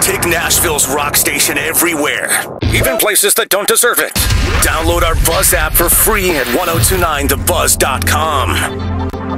Take Nashville's rock station everywhere, even places that don't deserve it. Download our Buzz app for free at 1029thebuzz.com.